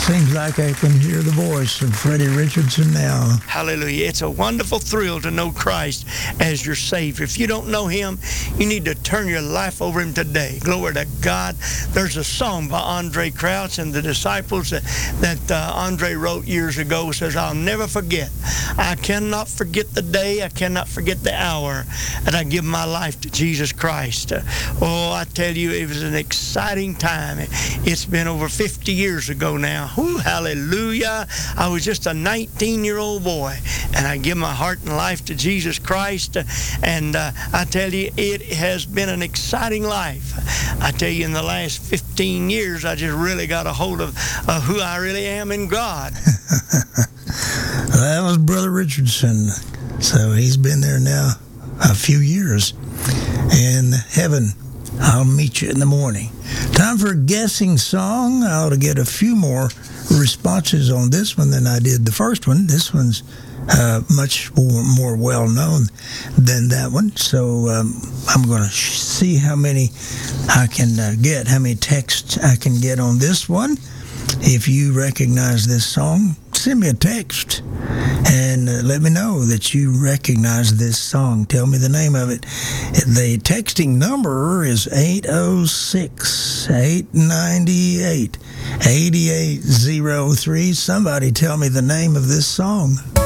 Seems like I can hear the voice of Freddie Richardson now. Hallelujah. It's a wonderful thrill to know Christ as your Savior. If you don't know Him, you need to turn your life over Him today. Glory to God. There's a song by Andre Crouch and the Disciples that Andre wrote years ago. It says, I'll never forget. I cannot forget the day. I cannot forget the hour that I give my life to Jesus Christ. Oh, I tell you, it was an exciting time. It's been over 50 years ago now. Whew, hallelujah. I was just a 19-year-old boy, and I give my heart and life to Jesus Christ. And I tell you, it has been an exciting life. I tell you, in the last 15 years, I just really got a hold of who I really am in God. That was Brother Richardson. So he's been there now a few years. In heaven, I'll meet you in the morning. Time for a guessing song. I ought to get a few more responses on this one than I did the first one. This one's much more well-known than that one. So I'm going to see how many I can get, how many texts I can get on this one. If you recognize this song, send me a text and let me know that you recognize this song. Tell me the name of it. The texting number is 806-898-8803. Somebody tell me the name of this song.